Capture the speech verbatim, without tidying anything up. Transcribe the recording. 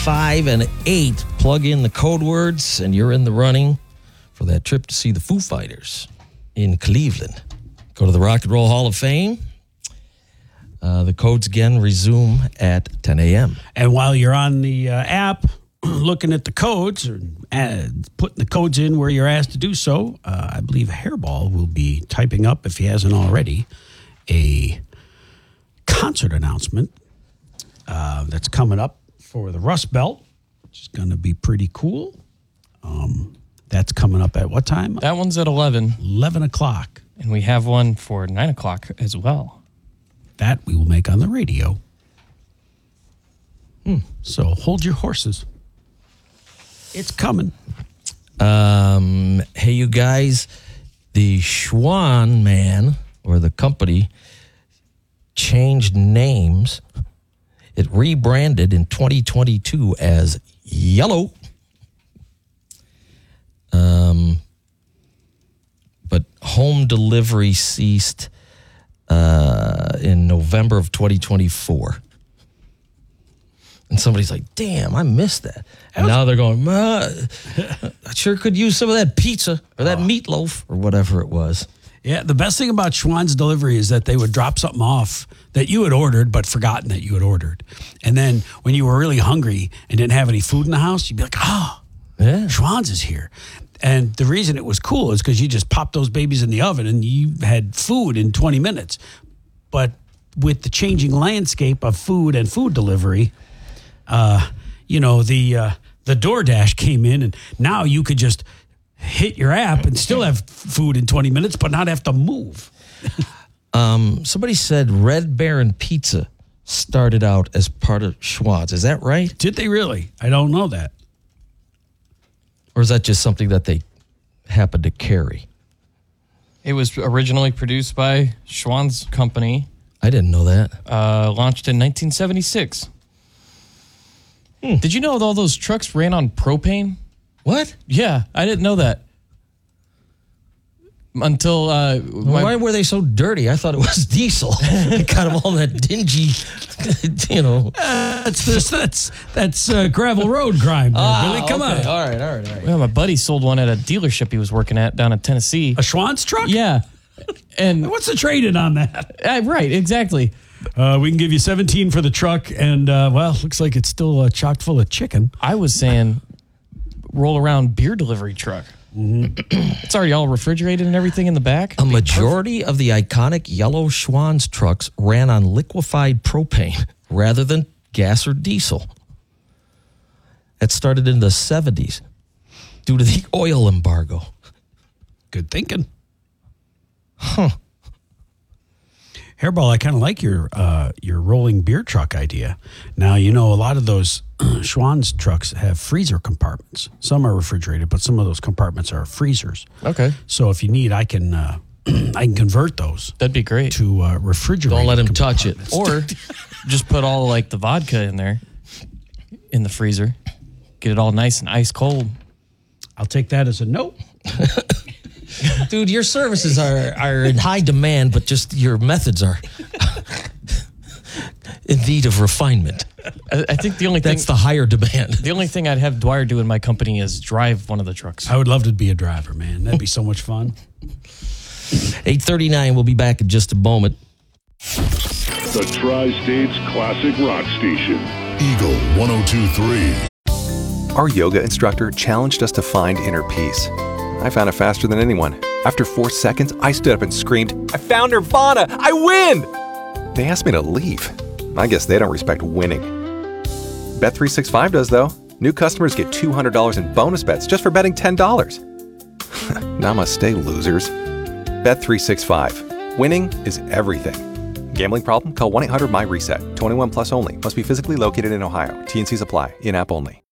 five, and eight. Plug in the code words, and you're in the running for that trip to see the Foo Fighters in Cleveland. Go to the Rock and Roll Hall of Fame. Uh, the codes again resume at ten a.m. And while you're on the uh, app, looking at the codes or uh, putting the codes in where you're asked to do so, uh, I believe Hairball will be typing up, if he hasn't already, a concert announcement uh, that's coming up for the Rust Belt, which is going to be pretty cool. Um, that's coming up at what time? That one's at eleven. eleven o'clock. And we have one for nine o'clock as well. That we will make on the radio. Hmm. So hold your horses. It's coming. Um, hey, you guys, the Schwan Man, or the company, changed names. It rebranded in twenty twenty-two as Yellow. Um, but home delivery ceased uh, in November of twenty twenty-four. And somebody's like, damn, I missed that. And now they're going, uh, I sure could use some of that pizza or that oh. meatloaf or whatever it was. Yeah, the best thing about Schwan's delivery is that they would drop something off that you had ordered but forgotten that you had ordered. And then when you were really hungry and didn't have any food in the house, you'd be like, oh, yeah. Schwan's is here. And the reason it was cool is because you just popped those babies in the oven and you had food in twenty minutes. But with the changing landscape of food and food delivery, uh, you know, the uh, the DoorDash came in, and now you could just hit your app and still have food in twenty minutes, but not have to move. um, somebody said Red Baron Pizza started out as part of Schwan's. Is that right? Did they really? I don't know that. Or is that just something that they happened to carry? It was originally produced by Schwan's Company. I didn't know that. Uh, launched in nineteen seventy-six. Hmm. Did you know all those trucks ran on propane? What? Yeah, I didn't know that. Until uh, my, why were they so dirty? I thought it was diesel. It got them all that dingy, you know. Uh, that's this, that's that's uh, gravel road grime. Ah, Billy, come okay. on. All right, all right, all right. Well, my buddy sold one at a dealership he was working at down in Tennessee. A Schwan's truck? Yeah. And what's the trade-in on that? Uh, right, exactly. Uh, we can give you seventeen for the truck, and uh, well, looks like it's still uh, chock full of chicken. I was saying, roll around beer delivery truck. Mm-hmm. It's already all refrigerated and everything in the back. A majority of the iconic yellow Schwan's trucks ran on liquefied propane rather than gas or diesel. That started in the seventies due to the oil embargo. Good thinking. Huh. Hairball, I kind of like your uh, your rolling beer truck idea. Now, you know, a lot of those Schwan's trucks have freezer compartments. Some are refrigerated, but some of those compartments are freezers. Okay. So if you need, I can uh, I can convert those. That'd be great. To uh, refrigerated. Don't let him touch it. Or just put all like the vodka in there in the freezer. Get it all nice and ice cold. I'll take that as a no. Dude, your services are, are in high demand, but just your methods are in need of refinement. I, I think the only thing... That's the higher demand. The only thing I'd have Dwyer do in my company is drive one of the trucks. I would love to be a driver, man. That'd be so much fun. eight thirty-nine, we'll be back in just a moment. The Tri-States Classic Rock Station. Eagle one oh two point three. Our yoga instructor challenged us to find inner peace. I found it faster than anyone. After four seconds, I stood up and screamed, I found Nirvana! I win! They asked me to leave. I guess they don't respect winning. Bet three sixty-five does, though. New customers get two hundred dollars in bonus bets just for betting ten dollars. Namaste, losers. Bet three sixty-five. Winning is everything. Gambling problem? Call one eight hundred my reset. twenty-one plus only. Must be physically located in Ohio. T and C's apply. In-app only.